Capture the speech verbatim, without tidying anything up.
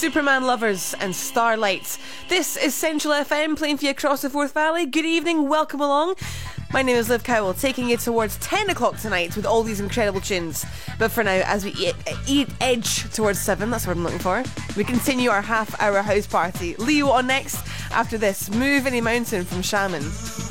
Superman lovers and starlights. This is Central F M playing for you across the Forth Valley. Good evening, welcome along. My name is Liv Cowell, taking you towards ten o'clock tonight with all these incredible tunes. But for now, as we eat, eat edge towards seven, that's what I'm looking for, we continue our half hour house party. Leo on next, after this, Move Any Mountain from Shaman.